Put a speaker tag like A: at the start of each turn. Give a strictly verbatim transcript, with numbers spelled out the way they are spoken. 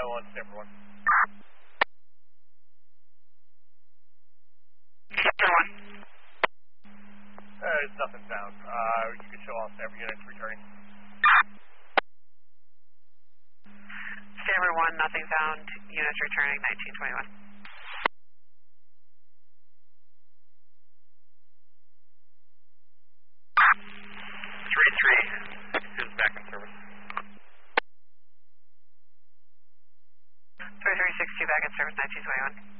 A: one, Stanford one.
B: Stanford one.
A: Uh, there's nothing found. Uh, you can show all Stanford units returning.
B: Stanford one, nothing found. Units returning, nineteen twenty-one.
A: three three is back in service.
B: three three six two back in service, nineteen twenty-one.